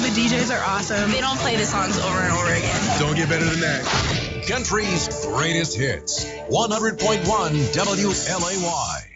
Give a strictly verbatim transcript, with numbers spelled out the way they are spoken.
The D Js are awesome. They don't play the songs over and over again. Don't get better than that. Country's greatest hits. one hundred point one W L A Y.